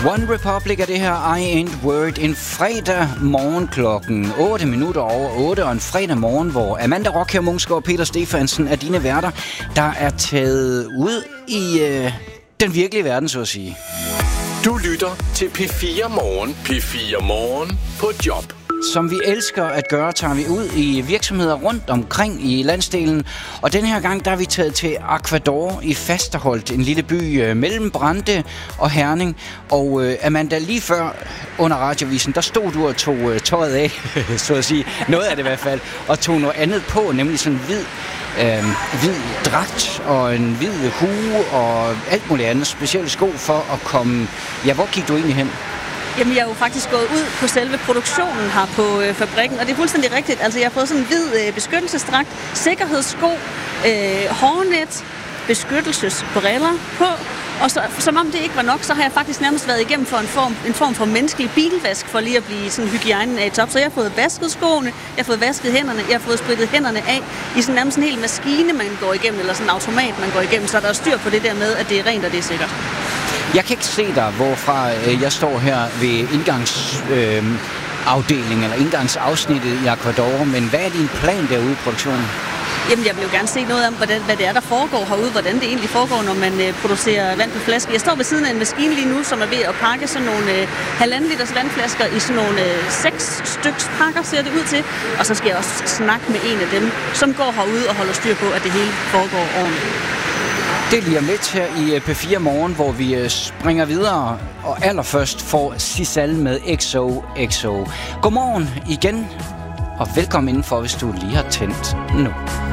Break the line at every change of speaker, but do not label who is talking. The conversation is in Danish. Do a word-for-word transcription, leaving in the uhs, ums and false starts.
One Republic er det her, I Ain't Worried. En fredag morgen klokken otte minutter over otte, og en fredag morgen, hvor Amanda Rockher Munksgaard og Peter Stefansen er dine værter, der er taget ud i øh, den virkelige verden, så at sige.
Du lytter til P fire Morgen. P fire Morgen på job.
Som vi elsker at gøre, tager vi ud i virksomheder rundt omkring i landsdelen. Og den her gang, der er vi taget til Aquador i Fasterholt, en lille by øh, mellem Brande og Herning. Og øh, Amanda, lige før under radiovisen, der stod du og tog øh, tøjet af, så at sige, noget af det i hvert fald, og tog noget andet på, nemlig sådan en hvid, øh, hvid dragt og en hvid hue og alt muligt andet, specielle sko for at komme... Ja, hvor gik du egentlig hen?
Jamen, jeg er jo faktisk gået ud på selve produktionen her på øh, fabrikken, og det er fuldstændig rigtigt. Altså, jeg har fået sådan en hvid øh, beskyttelsesdragt, sikkerhedssko, øh, hårnet, beskyttelsesbriller på, og så, som om det ikke var nok, så har jeg faktisk nærmest været igennem for en form, en form for menneskelig bilvask, for lige at blive sådan hygiejnen af top. Så jeg har fået vasket skoene, jeg har fået vasket hænderne, jeg har fået sprittet hænderne af i sådan nærmest en hel maskine, man går igennem, eller sådan en automat, man går igennem, så der er styr på det der med, at det er rent og det er sikkert.
Jeg kan ikke se dig, hvorfra øh, jeg står her ved indgangsafdelingen, øh, eller indgangsafsnittet i Aquador, men hvad er din plan derude i produktionen?
Jamen, jeg vil jo gerne se noget om, hvordan, hvad det er, der foregår herude, hvordan det egentlig foregår, når man øh, producerer vand på flaske. Jeg står ved siden af en maskine lige nu, som er ved at pakke sådan nogle øh, halvanden liters vandflasker i sådan nogle øh, seks styks pakker, ser det ud til. Og så skal jeg også snakke med en af dem, som går herude og holder styr på, at det hele foregår ordentligt.
Det er lige om lidt her i P fire Morgen, hvor vi springer videre og allerførst får Sisal med X O X O. Godmorgen igen, og velkommen indenfor, hvis du lige har tændt nu.